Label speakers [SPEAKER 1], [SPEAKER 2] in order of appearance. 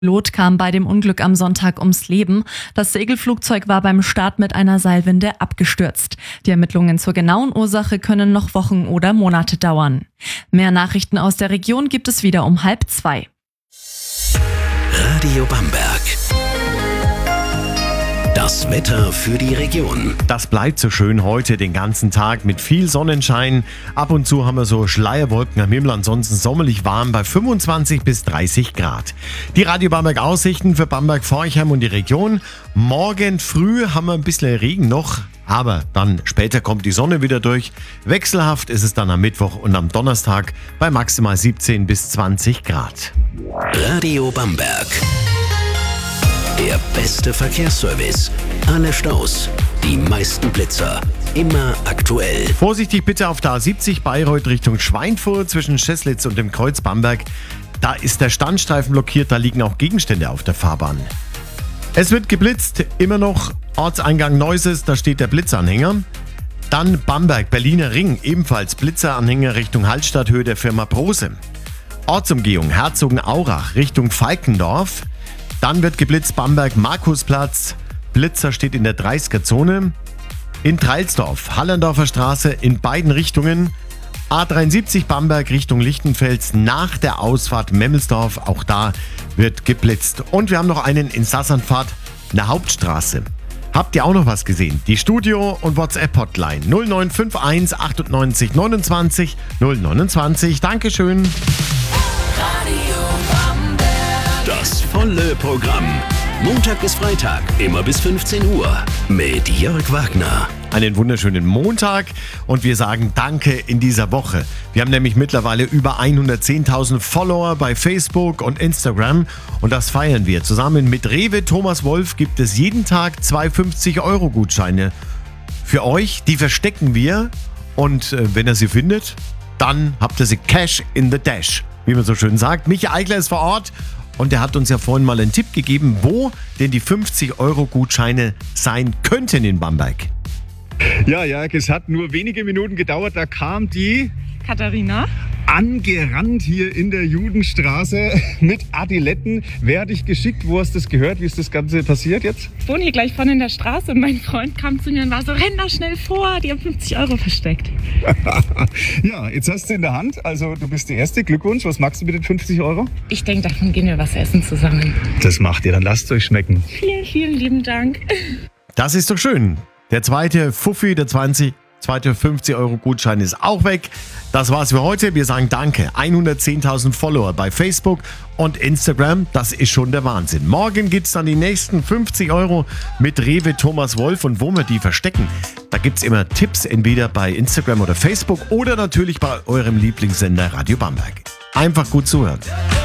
[SPEAKER 1] Pilot kam bei dem Unglück am Sonntag ums Leben. Das Segelflugzeug war beim Start mit einer Seilwinde abgestürzt. Die Ermittlungen zur genauen Ursache können noch Wochen oder Monate dauern. Mehr Nachrichten aus der Region gibt es wieder um 1:30.
[SPEAKER 2] Radio Bamberg. Das Wetter für die Region.
[SPEAKER 3] Das bleibt so schön heute den ganzen Tag mit viel Sonnenschein. Ab und zu haben wir so Schleierwolken am Himmel, ansonsten sommerlich warm bei 25 bis 30 Grad. Die Radio Bamberg Aussichten für Bamberg, Forchheim und die Region. Morgen früh haben wir ein bisschen Regen noch, aber dann später kommt die Sonne wieder durch. Wechselhaft ist es dann am Mittwoch und am Donnerstag bei maximal 17 bis 20 Grad.
[SPEAKER 2] Radio Bamberg. Der beste Verkehrsservice. Alle Staus, die meisten Blitzer. Immer aktuell.
[SPEAKER 3] Vorsichtig bitte auf der A70 Bayreuth Richtung Schweinfurt zwischen Scheßlitz und dem Kreuz Bamberg. Da ist der Standstreifen blockiert, da liegen auch Gegenstände auf der Fahrbahn. Es wird geblitzt, immer noch Ortseingang Neuses, da steht der Blitzanhänger. Dann Bamberg, Berliner Ring, ebenfalls Blitzeranhänger Richtung Hallstatthöhe der Firma Brose. Ortsumgehung Herzogenaurach Richtung Falkendorf. Dann wird geblitzt Bamberg, Markusplatz. Blitzer steht in der 30er-Zone. In Treilsdorf, Hallandorfer Straße in beiden Richtungen. A73 Bamberg Richtung Lichtenfels nach der Ausfahrt Memmelsdorf. Auch da wird geblitzt. Und wir haben noch einen in Sassanfahrt, eine Hauptstraße. Habt ihr auch noch was gesehen? Die Studio- und WhatsApp-Hotline 0951 98 29 029. Dankeschön.
[SPEAKER 2] Das volle Programm. Montag bis Freitag, immer bis 15 Uhr. Mit Jörg Wagner.
[SPEAKER 3] Einen wunderschönen Montag und wir sagen Danke in dieser Woche. Wir haben nämlich mittlerweile über 110.000 Follower bei Facebook und Instagram und das feiern wir. Zusammen mit Rewe Thomas Wolf gibt es jeden Tag 2 50-Euro-Gutscheine für euch. Die verstecken wir und wenn ihr sie findet, dann habt ihr sie Cash in the Dash, wie man so schön sagt. Michi Eigler ist vor Ort. Und er hat uns ja vorhin mal einen Tipp gegeben, wo denn die 50-Euro-Gutscheine sein könnten in Bamberg.
[SPEAKER 4] Ja, Jörg, es hat nur wenige Minuten gedauert, da kam die
[SPEAKER 5] Katharina
[SPEAKER 4] angerannt hier in der Judenstraße mit Adiletten. Wer hat dich geschickt? Wo hast du das gehört? Wie ist das Ganze passiert jetzt?
[SPEAKER 5] Ich wohne hier gleich vorne in der Straße und mein Freund kam zu mir und war so, renn da schnell vor, die haben 50 Euro versteckt.
[SPEAKER 4] Ja, jetzt hast du in der Hand, also du bist die Erste. Glückwunsch, was magst du mit den 50 Euro?
[SPEAKER 5] Ich denke, davon gehen wir was essen zusammen.
[SPEAKER 4] Das macht ihr, dann lasst es euch schmecken.
[SPEAKER 5] Vielen, vielen lieben Dank.
[SPEAKER 3] Das ist doch schön. Der zweite Fuffi, der zweite 50-Euro-Gutschein ist auch weg. Das war's für heute. Wir sagen Danke. 110.000 Follower bei Facebook und Instagram. Das ist schon der Wahnsinn. Morgen gibt's dann die nächsten 50 Euro mit Rewe Thomas Wolf. Und wo wir die verstecken, da gibt's immer Tipps, entweder bei Instagram oder Facebook oder natürlich bei eurem Lieblingssender Radio Bamberg. Einfach gut zuhören.